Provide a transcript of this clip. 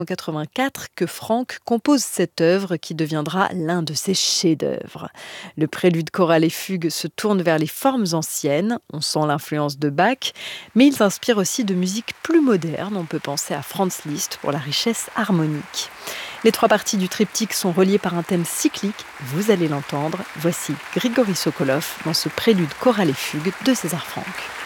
1984 que Franck compose cette œuvre qui deviendra l'un de ses chefs-d'œuvre. Le prélude choral et fugue se tourne vers les formes anciennes, on sent l'influence de Bach, mais il s'inspire aussi de musique plus moderne, on peut penser à Franz Liszt pour la richesse harmonique. Les trois parties du triptyque sont reliées par un thème cyclique, vous allez l'entendre, voici Grigory Sokolov dans ce prélude choral et fugue de César Franck.